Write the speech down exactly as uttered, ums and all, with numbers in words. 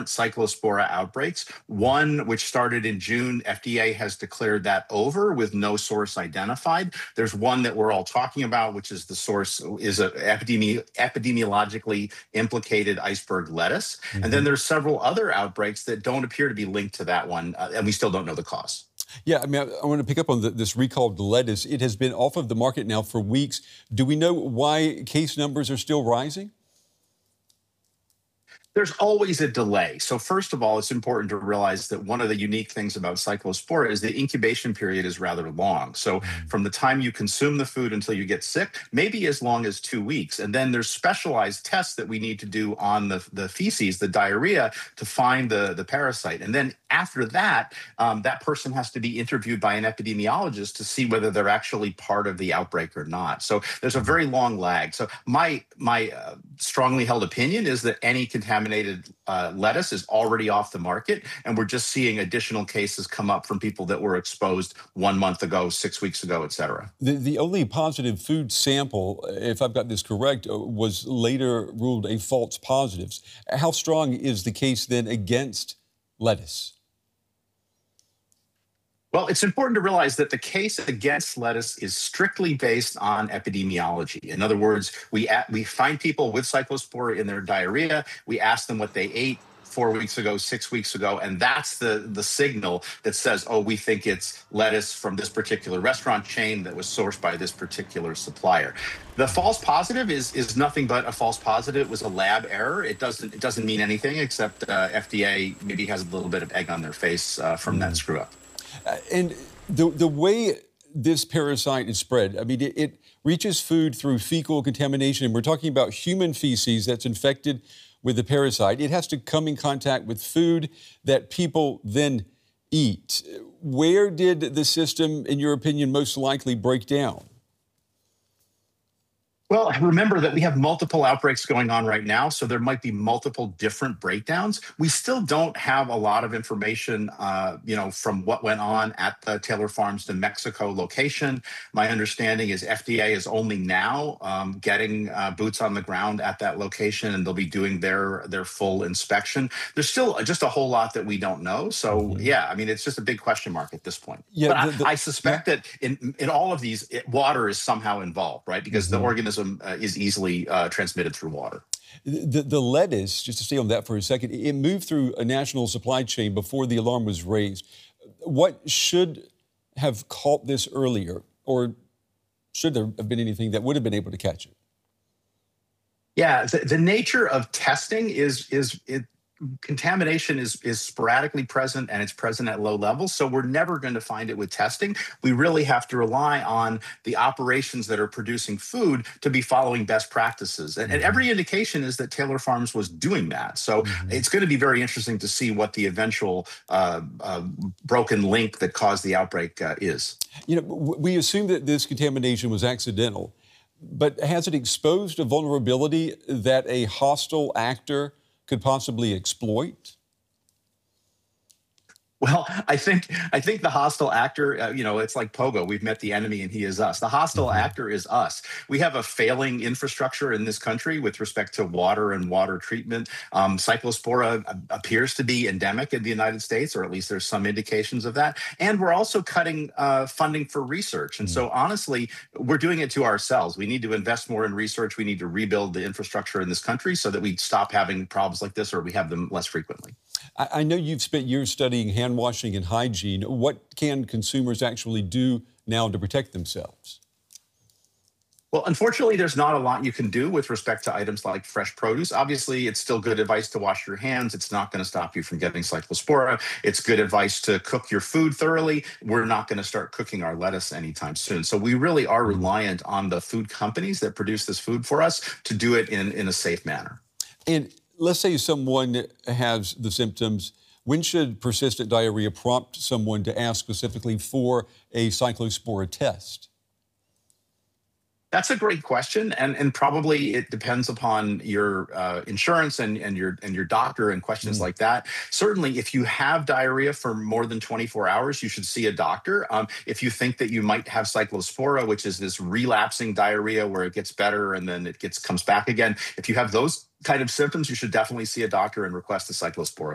different cyclospora outbreaks. One, which started in June, F D A has declared that over with no source identified. There's one that we're all talking about, which is the source is a epidemi epidemiologically implicated iceberg lettuce. Mm-hmm. And then there's several other outbreaks that don't appear to be linked to that one, uh, and we still don't know the cause. Yeah, I mean, I, I want to pick up on the, this recalled lettuce. It has been off of the market now for weeks. Do we know why case numbers are still rising? There's always a delay. So first of all, it's important to realize that one of the unique things about cyclospora is the incubation period is rather long. So from the time you consume the food until you get sick, maybe as long as two weeks. And then there's specialized tests that we need to do on the, the feces, the diarrhea, to find the, the parasite. And then after that, um, that person has to be interviewed by an epidemiologist to see whether they're actually part of the outbreak or not. So there's a very long lag. So my, my uh, strongly held opinion is that any contamination Uh, lettuce is already off the market, and we're just seeing additional cases come up from people that were exposed one month ago, six weeks ago, et cetera. The, the only positive food sample, if I've got this correct, was later ruled a false positive. How strong is the case then against lettuce? Well, it's important to realize that the case against lettuce is strictly based on epidemiology. In other words, we we find people with cyclospora in their diarrhea. We ask them what they ate four weeks ago, six weeks ago, and that's the, the signal that says, oh, we think it's lettuce from this particular restaurant chain that was sourced by this particular supplier. The false positive is is nothing but a false positive. It was a lab error. It doesn't it doesn't mean anything except uh, F D A maybe has a little bit of egg on their face uh, from mm. that screw up. Uh, and the the way this parasite is spread, I mean, it, it reaches food through fecal contamination, and we're talking about human feces that's infected with the parasite. It has to come in contact with food that people then eat. Where did the system, in your opinion, most likely break down? Well, remember that we have multiple outbreaks going on right now, so there might be multiple different breakdowns. We still don't have a lot of information, uh, you know, from what went on at the Taylor Farms New Mexico location. My understanding is F D A is only now um, getting uh, boots on the ground at that location, and they'll be doing their their full inspection. There's still just a whole lot that we don't know. So, mm-hmm. yeah, I mean, it's just a big question mark at this point. Yeah, but the, the, I, I suspect yeah. that in in all of these, it, water is somehow involved, right? Because mm-hmm. the organism Uh, is easily uh, transmitted through water. The, the lettuce, just to stay on that for a second, it moved through a national supply chain before the alarm was raised. What should have caught this earlier, or should there have been anything that would have been able to catch it? Yeah, the, the nature of testing is is it. Contamination is is sporadically present, and it's present at low levels. So we're never going to find it with testing. We really have to rely on the operations that are producing food to be following best practices. And, and every indication is that Taylor Farms was doing that. So mm-hmm. it's going to be very interesting to see what the eventual uh, uh, broken link that caused the outbreak uh, is. You know, we assume that this contamination was accidental, but has it exposed a vulnerability that a hostile actor could possibly exploit? Well, I think I think the hostile actor, uh, you know, it's like Pogo. We've met the enemy and he is us. The hostile mm-hmm. actor is us. We have a failing infrastructure in this country with respect to water and water treatment. Um, Cyclospora appears to be endemic in the United States, or at least there's some indications of that. And we're also cutting uh, funding for research. And mm-hmm. so honestly, we're doing it to ourselves. We need to invest more in research. We need to rebuild the infrastructure in this country so that we stop having problems like this, or we have them less frequently. I know you've spent years studying hand washing and hygiene. What can consumers actually do now to protect themselves? Well, unfortunately, there's not a lot you can do with respect to items like fresh produce. Obviously, it's still good advice to wash your hands. It's not going to stop you from getting cyclospora. It's good advice to cook your food thoroughly. We're not going to start cooking our lettuce anytime soon. So we really are reliant on the food companies that produce this food for us to do it in, in a safe manner. And let's say someone has the symptoms. When should persistent diarrhea prompt someone to ask specifically for a cyclospora test? That's a great question, and and probably it depends upon your uh, insurance and and your and your doctor and questions mm. like that. Certainly, if you have diarrhea for more than twenty-four hours, you should see a doctor. Um, if you think that you might have cyclospora, which is this relapsing diarrhea where it gets better and then it gets comes back again, if you have those kind of symptoms, you should definitely see a doctor and request a cyclospora